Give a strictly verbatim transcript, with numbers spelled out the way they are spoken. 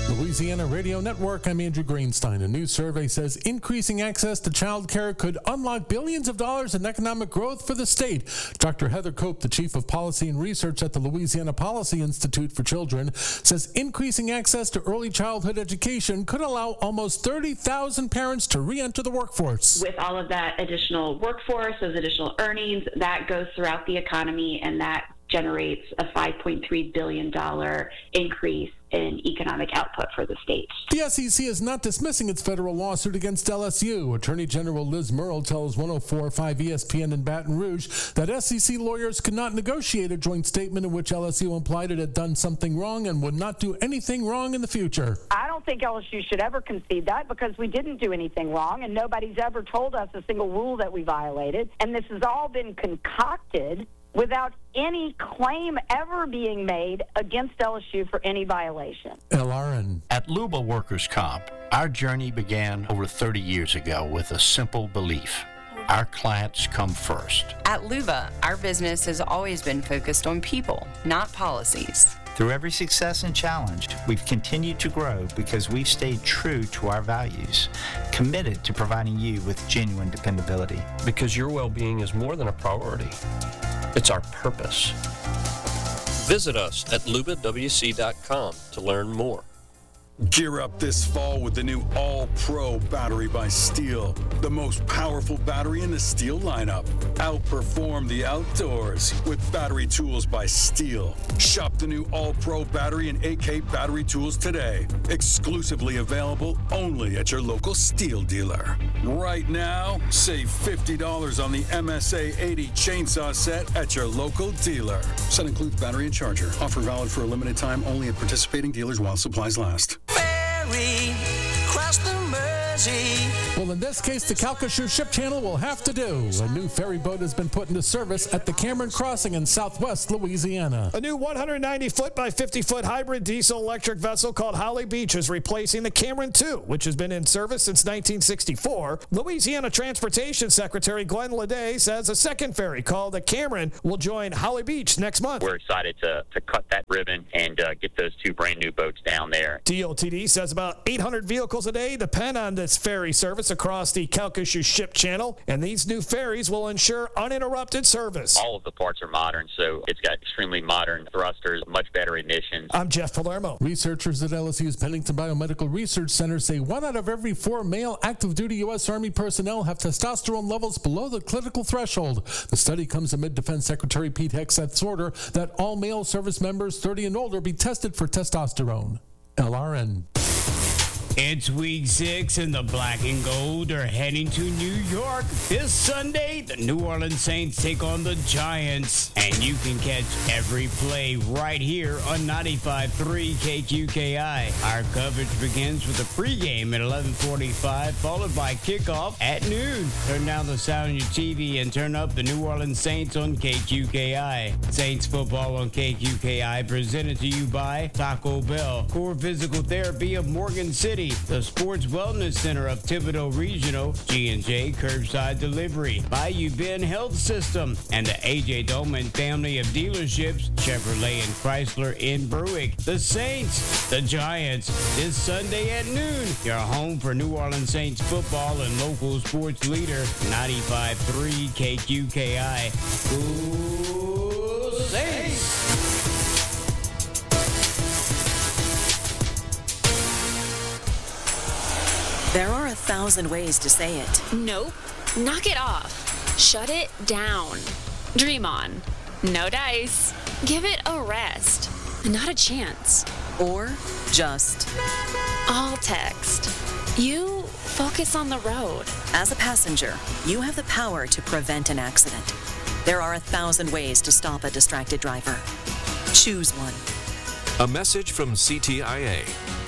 Louisiana Radio Network, I'm Andrew Greenstein. A new survey says increasing access to child care could unlock billions of dollars in economic growth for the state. Doctor Heather Cope, the Chief of Policy and Research at the Louisiana Policy Institute for Children, says increasing access to early childhood education could allow almost thirty thousand parents to re-enter the workforce. With all of that additional workforce, those additional earnings, that goes throughout the economy, and that generates a five point three billion dollars increase in economic output for the state. The S E C is not dismissing its federal lawsuit against L S U. Attorney General Liz Murrill tells one oh four point five E S P N in Baton Rouge that S E C lawyers could not negotiate a joint statement in which L S U implied it had done something wrong and would not do anything wrong in the future. I don't think L S U should ever concede that, because we didn't do anything wrong, and nobody's ever told us a single rule that we violated. And this has all been concocted without any claim ever being made against L S U for any violation. L R N. At Luba Workers' Comp, our journey began over thirty years ago with a simple belief: our clients come first. At Luba, our business has always been focused on people, not policies. Through every success and challenge, we've continued to grow because we've stayed true to our values, committed to providing you with genuine dependability. Because your well-being is more than a priority. It's our purpose. Visit us at luba w c dot com to learn more. Gear up this fall with the new All-Pro battery by Steel. The most powerful battery in the Steel lineup. Outperform the outdoors with battery tools by Steel. Shop the new All-Pro battery and A K battery tools today. Exclusively available only at your local Steel dealer. Right now, save fifty dollars on the M S A eighty chainsaw set at your local dealer. Set includes battery and charger. Offer valid for a limited time only at participating dealers while supplies last. Ferry, cross the Mersey. Well, in this case, the Calcasieu Ship Channel will have to do. A new ferry boat has been put into service at the Cameron Crossing in southwest Louisiana. A new one hundred ninety foot by fifty foot hybrid diesel-electric vessel called Holly Beach is replacing the Cameron two, which has been in service since nineteen sixty-four. Louisiana Transportation Secretary Glenn Leday says a second ferry called the Cameron will join Holly Beach next month. We're excited to, to cut that ribbon and uh, get those two brand new boats down there. D O T D says about eight hundred vehicles a day depend on this ferry service across the Calcasieu Ship Channel, and these new ferries will ensure uninterrupted service. All of the parts are modern, so it's got extremely modern thrusters, much better emissions. I'm Jeff Palermo. Researchers at L S U's Pennington Biomedical Research Center say one out of every four male active-duty U S Army personnel have testosterone levels below the clinical threshold. The study comes amid Defense Secretary Pete Hegseth's order that all male service members thirty and older be tested for testosterone. L R N. It's week six, and the black and gold are heading to New York. This Sunday, the New Orleans Saints take on the Giants, and you can catch every play right here on ninety-five point three K Q K I. Our coverage begins with a pregame at eleven forty-five, followed by kickoff at noon. Turn down the sound on your T V and turn up the New Orleans Saints on K Q K I. Saints football on K Q K I, presented to you by Taco Bell, Core Physical Therapy of Morgan City, the Sports Wellness Center of Thibodeau Regional, G and J Curbside Delivery, Bayou Bend Health System, and the A J Dolman family of dealerships, Chevrolet and Chrysler in Berwick. The Saints, the Giants, this Sunday at noon. Your home for New Orleans Saints football and local sports leader, ninety-five point three K Q K I. Go Saints! There are a thousand ways to say it. Nope. Knock it off. Shut it down. Dream on. No dice. Give it a rest. Not a chance. Or just all text. You focus on the road. As a passenger, you have the power to prevent an accident. There are a thousand ways to stop a distracted driver. Choose one. A message from C T I A.